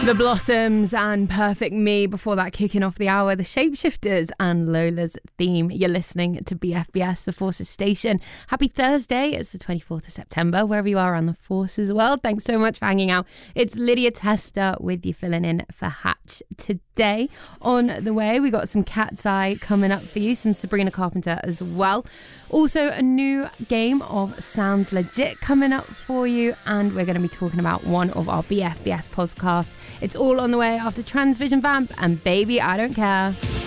The Blossoms and Perfect Me. Before that, kicking off the hour, the Shapeshifters and Lola's Theme. You're listening to BFBS, the Forces Station. Happy Thursday. It's the 24th of September, wherever you are around the Forces world. Thanks so much for hanging out. It's Lydia Tester with you, filling in for Hatch today. On the way, we got some Cat's Eye coming up for you, some Sabrina Carpenter as well. Also, a new game of Sounds Legit coming up for you, and we're going to be talking about one of our BFBS podcasts. It's all on the way after Transvision Vamp and Baby I Don't Care.